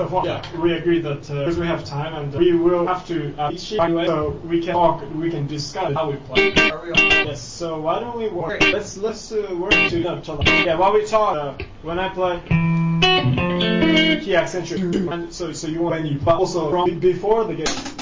so far, yeah, we agree that because we have time and we will have to anyway, so we can talk, we can discuss how we play. Are we on? Yes. So why don't we work? Let's work to yeah. While we talk, when I play key accentuate, and so you want venue, but also from before the game.